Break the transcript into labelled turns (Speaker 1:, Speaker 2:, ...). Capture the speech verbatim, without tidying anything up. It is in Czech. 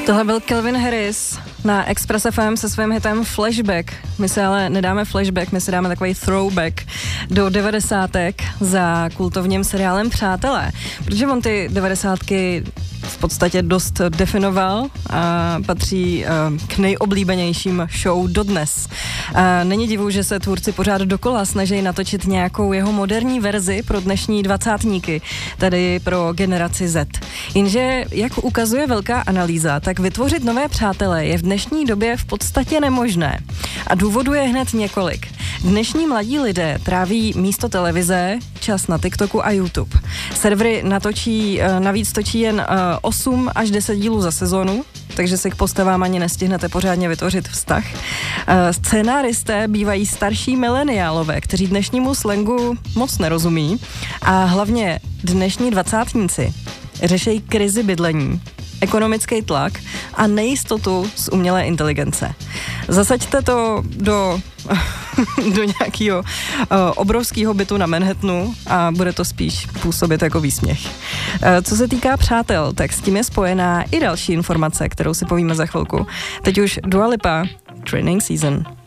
Speaker 1: Tohle byl Calvin Harris na Express F M se svým hitem Flashback. My se ale nedáme flashback, my si dáme takový throwback do devadesátek za kultovním seriálem Přátelé, protože on ty devadesátky v podstatě dost definoval a patří k nejoblíbenějším show dodnes. A není divu, že se tvůrci pořád dokola snaží natočit nějakou jeho moderní verzi pro dnešní dvacátníky, tedy pro generaci Z. Jenže, jak ukazuje velká analýza, tak vytvořit nové přátelé je v dnešní době v podstatě nemožné. A důvodů je hned několik. Dnešní mladí lidé tráví místo televize čas na TikToku a YouTube. Servery natočí, navíc točí jen osm až deset dílů za sezonu, takže si k postavám ani nestihnete pořádně vytvořit vztah. Scénáristé bývají starší mileniálové, kteří dnešnímu slangu moc nerozumí, a hlavně dnešní dvacátníci řeší krizi bydlení, ekonomický tlak a nejistotu z umělé inteligence. Zasaďte to do, do nějakého uh, obrovského bytu na Manhattanu a bude to spíš působit jako výsměch. Uh, co se týká přátel, tak s tím je spojená i další informace, kterou si povíme za chvilku. Teď už Dua Lipa, Training Season.